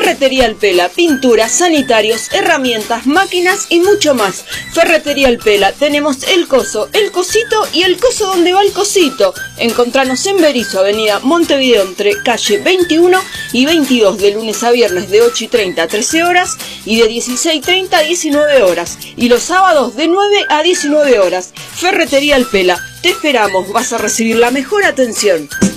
Ferretería Alpela, pinturas, sanitarios, herramientas, máquinas y mucho más. Ferretería Alpela, tenemos el coso, el cosito y el coso donde va el cosito. Encontranos en Berisso, avenida Montevideo, entre calle 21 y 22, de lunes a viernes de 8:30 a 13 horas y de 16:30 a 19 horas. Y los sábados de 9 a 19 horas. Ferretería Alpela, te esperamos, vas a recibir la mejor atención.